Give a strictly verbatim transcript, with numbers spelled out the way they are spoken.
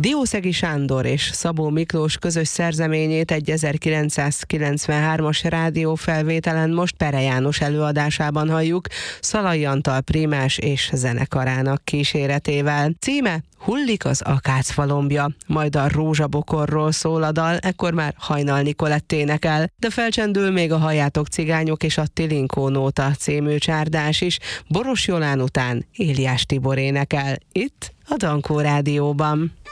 Diószegi Sándor és Szabó Miklós közös szerzeményét egy ezerkilencszázkilencvenhármas rádiófelvételen most Pere János előadásában halljuk, Szalai Antal prímás és zenekarának kíséretével. Címe Hullik az akácfalombja, majd a rózsabokorról szól a dal, ekkor már Hajnal Nikolett énekel, de felcsendül még a Halljátok cigányok és a Tilinkó nóta című csárdás is, Boros Jolán után Éliás Tibor énekel, itt a Dankó Rádióban.